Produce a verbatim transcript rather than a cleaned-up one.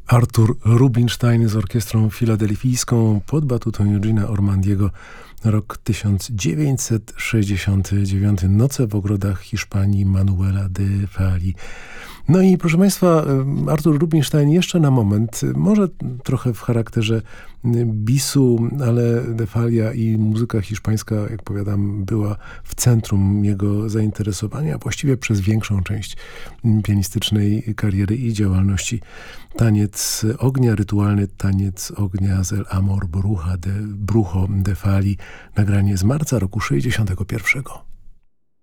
Artur Rubinstein z orkiestrą filadelfijską pod batutą Eugena Ormandiego. Rok tysiąc dziewięćset sześćdziesiąty dziewiąty. Noce w ogrodach Hiszpanii Manuela de Fali. No i proszę Państwa, Artur Rubinstein jeszcze na moment, może trochę w charakterze bisu, ale de Falia i muzyka hiszpańska, jak powiadam, była w centrum jego zainteresowania, właściwie przez większą część pianistycznej kariery i działalności. Taniec ognia, rytualny taniec ognia z El Amor Bruja de, Brujo de Fali, nagranie z marca roku sześćdziesiątego pierwszego.